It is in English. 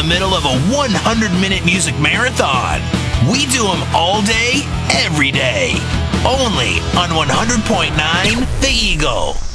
the middle of a 100-minute music marathon. We do them all day, every day. Only on 100.9 The Eagle.